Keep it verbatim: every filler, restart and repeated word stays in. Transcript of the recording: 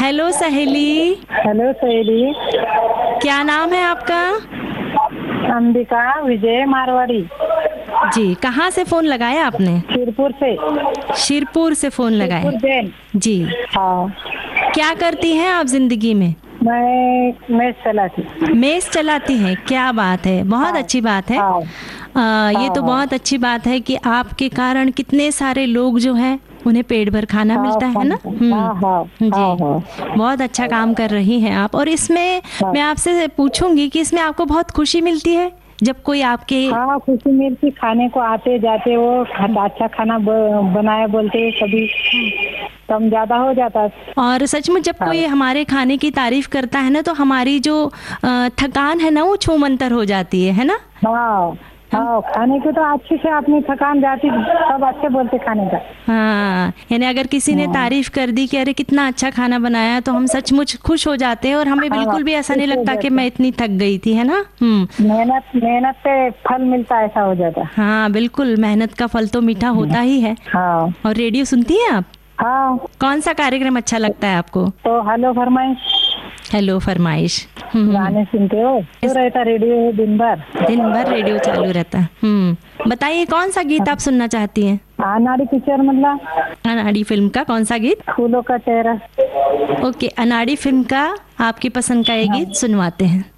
Hello सहेली। Hello सहेली। क्या नाम है आपका? अंबिका विजय मारवाड़ी। जी, कहाँ से फोन लगाया आपने? शिरपुर से। शिरपुर से फोन लगाया जैन। जी। हाँ। क्या करती हैं आप जिंदगी में? मैं मेस चलाती। मेस चलाती हैं, क्या बात है, बहुत हाँ, अच्छी बात है। हाँ, आ, ये तो हाँ, बहुत अच्छी बात है कि आपके कारण कितने सारे लोग जो हैं उन्हें पेट भर खाना हाँ, मिलता है ना। हाँ, हम्म हाँ, हाँ, जी, हाँ, बहुत अच्छा काम कर रही हैं आप। और इसमें हाँ। मैं आपसे पूछूंगी कि इसमें आपको बहुत खुशी मिलती है जब कोई आपके हाँ, खुशी मिलती, खाने को आते जाते वो अच्छा खाना ब- बनाए बोलते, कभी कम ज्यादा हो जाता है। और सचमुच जब हाँ। कोई हमारे खाने की तारीफ करता है ना तो हमारी जो अ, थकान है ना वो छूमंतर हो जाती है है ना। हाँ, हाँ, खाने की तो अच्छी से अपनी थकान जाती, सब अच्छे बोलते खाने का। हाँ, यानी अगर किसी ने हाँ। तारीफ कर दी कि अरे कितना अच्छा खाना बनाया तो हम सचमुच खुश हो जाते हैं और हमें हाँ, बिल्कुल भी ऐसा नहीं खुश हो लगता कि जाते। मैं इतनी थक गई थी, है ना। हम्म मेहनत मेहनत पे फल मिलता है, ऐसा हो जाता। हाँ बिल्कुल, मेहनत का फल तो मीठा होता ही है। हाँ। और रेडियो सुनती हैं आप? हाँ। कौन सा कार्यक्रम अच्छा लगता है आपको? तो हेलो फरमाइश। हेलो फरमाइश। हम्म गाने सुनते हो? तो रहता रेडियो दिन भर। दिन भर रेडियो चालू रहता है। हम्म बताइए कौन सा गीत आप सुनना चाहती हैं? अनाड़ी पिक्चर मतलब अनाड़ी फिल्म का कौन सा गीत? फूलों का चेहरा। ओके, अनाड़ी फिल्म का आपकी पसंद का ये गीत सुनवाते हैं।